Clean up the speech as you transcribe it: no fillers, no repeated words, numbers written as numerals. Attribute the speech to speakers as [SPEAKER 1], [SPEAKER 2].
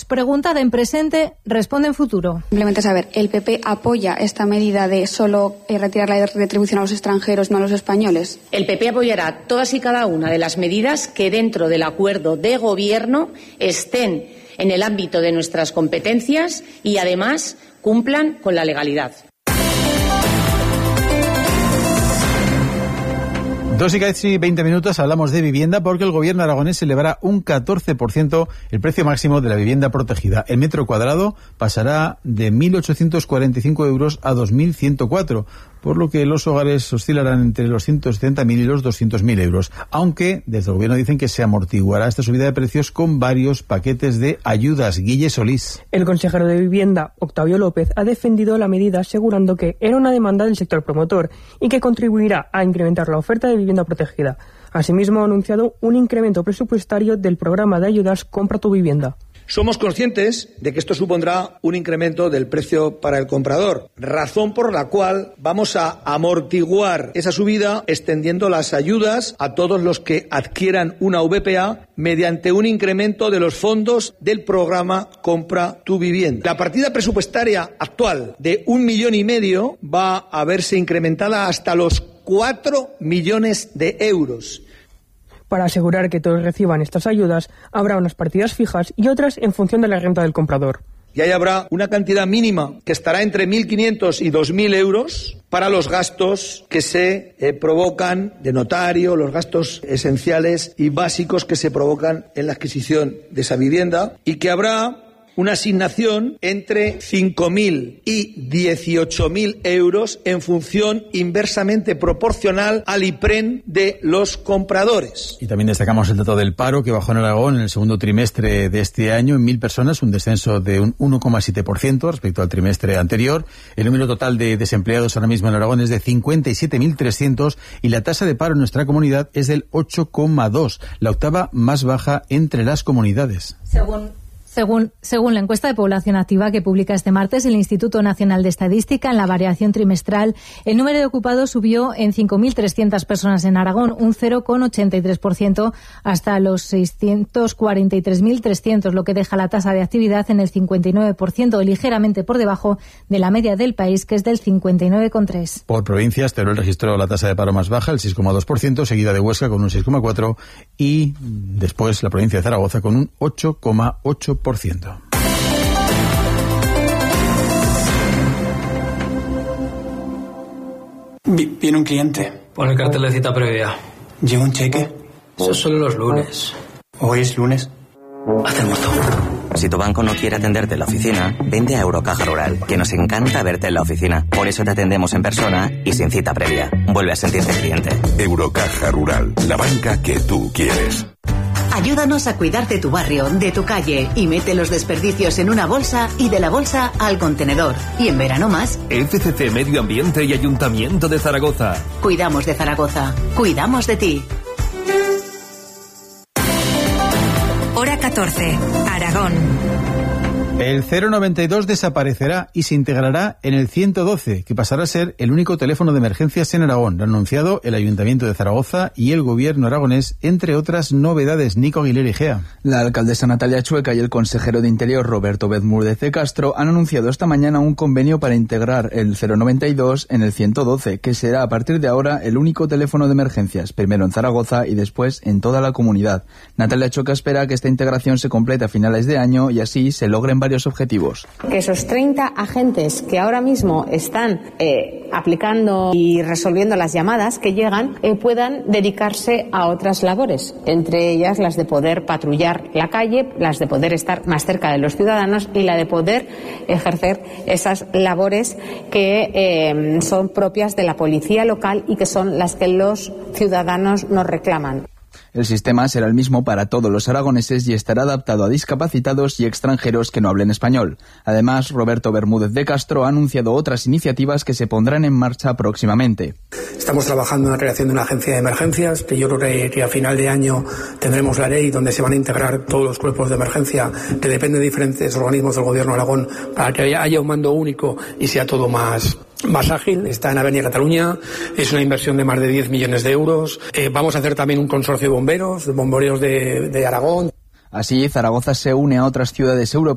[SPEAKER 1] preguntada en presente, responde en futuro.
[SPEAKER 2] Simplemente saber, ¿el PP apoya esta medida de solo retirar la retribución a los extranjeros, no a los españoles?
[SPEAKER 3] El PP apoyará todas y cada una de las medidas que dentro del acuerdo de gobierno estén en el ámbito de nuestras competencias y además cumplan con la legalidad.
[SPEAKER 4] 2:20, hablamos de vivienda porque el gobierno aragonés elevará un 14% el precio máximo de la vivienda protegida. El metro cuadrado pasará de 1.845 euros a 2.104, por lo que los hogares oscilarán entre los 170.000 y los 200.000 euros. Aunque desde el gobierno dicen que se amortiguará esta subida de precios con varios paquetes de ayudas. Guille Solís.
[SPEAKER 5] El consejero de Vivienda, Octavio López, ha defendido la medida asegurando que era una demanda del sector promotor y que contribuirá a incrementar la oferta de vivienda protegida. Asimismo, ha anunciado un incremento presupuestario del programa de ayudas Compra tu Vivienda.
[SPEAKER 6] Somos conscientes de que esto supondrá un incremento del precio para el comprador, razón por la cual vamos a amortiguar esa subida extendiendo las ayudas a todos los que adquieran una VPA mediante un incremento de los fondos del programa Compra tu Vivienda. La partida presupuestaria actual de 1,5 millones va a verse incrementada hasta los 4 millones de euros.
[SPEAKER 5] Para asegurar que todos reciban estas ayudas, habrá unas partidas fijas y otras en función de la renta del comprador.
[SPEAKER 6] Y ahí habrá una cantidad mínima que estará entre 1.500 y 2.000 euros para los gastos que se provocan de notario, los gastos esenciales y básicos que se provocan en la adquisición de esa vivienda, y que habrá una asignación entre 5.000 y 18.000 euros en función inversamente proporcional al IPREN de los compradores.
[SPEAKER 4] Y también destacamos el dato del paro, que bajó en Aragón en el segundo trimestre de este año en 1.000 personas, un descenso de un 1,7% respecto al trimestre anterior. El número total de desempleados ahora mismo en Aragón es de 57.300 y la tasa de paro en nuestra comunidad es del 8,2%, la octava más baja entre las comunidades.
[SPEAKER 1] Según la encuesta de población activa que publica este martes el Instituto Nacional de Estadística, en la variación trimestral, el número de ocupados subió en 5.300 personas en Aragón, un 0,83%, hasta los 643.300, lo que deja la tasa de actividad en el 59%, ligeramente por debajo de la media del país, que es del 59,3%.
[SPEAKER 4] Por provincias, Teruel registró la tasa de paro más baja, el 6,2%, seguida de Huesca con un 6,4%, y después la provincia de Zaragoza con un 8,8%.
[SPEAKER 7] Viene un cliente.
[SPEAKER 8] Pon el cartel de cita previa.
[SPEAKER 7] ¿Lleva un cheque?
[SPEAKER 8] Eso es solo los lunes.
[SPEAKER 7] ¿Hoy es lunes?
[SPEAKER 8] Haz el mozo.
[SPEAKER 9] Si tu banco no quiere atenderte en la oficina, vente a Eurocaja Rural, que nos encanta verte en la oficina. Por eso te atendemos en persona y sin cita previa. Vuelve a sentirte cliente.
[SPEAKER 10] Eurocaja Rural, la banca que tú quieres.
[SPEAKER 11] Ayúdanos a cuidar de tu barrio, de tu calle, y mete los desperdicios en una bolsa y de la bolsa al contenedor. Y en verano más.
[SPEAKER 12] FCC Medio Ambiente y Ayuntamiento de Zaragoza.
[SPEAKER 11] Cuidamos de Zaragoza. Cuidamos de ti.
[SPEAKER 13] Hora 14. Aragón.
[SPEAKER 4] El 092 desaparecerá y se integrará en el 112, que pasará a ser el único teléfono de emergencias en Aragón. Lo han anunciado el Ayuntamiento de Zaragoza y el Gobierno aragonés, entre otras novedades. Nico Aguilera Igea.
[SPEAKER 14] La alcaldesa Natalia Chueca y el consejero de Interior, Roberto Bermúdez de Castro, han anunciado esta mañana un convenio para integrar el 092 en el 112, que será a partir de ahora el único teléfono de emergencias, primero en Zaragoza y después en toda la comunidad. Natalia Chueca espera que esta integración se complete a finales de año y así se logren varios objetivos.
[SPEAKER 15] Que esos 30 agentes que ahora mismo están aplicando y resolviendo las llamadas que llegan puedan dedicarse a otras labores, entre ellas las de poder patrullar la calle, las de poder estar más cerca de los ciudadanos y la de poder ejercer esas labores que son propias de la policía local y que son las que los ciudadanos nos reclaman.
[SPEAKER 14] El sistema será el mismo para todos los aragoneses y estará adaptado a discapacitados y extranjeros que no hablen español. Además, Roberto Bermúdez de Castro ha anunciado otras iniciativas que se pondrán en marcha próximamente.
[SPEAKER 16] Estamos trabajando en la creación de una agencia de emergencias, que yo creo que a final de año tendremos la ley donde se van a integrar todos los cuerpos de emergencia, que dependen de diferentes organismos del Gobierno de Aragón, para que haya un mando único y sea todo más ágil. Está en Avenida Cataluña, es una inversión de más de 10 millones de euros. Vamos a hacer también un consorcio de bomberos de Aragón.
[SPEAKER 14] Así, Zaragoza se une a otras ciudades europeas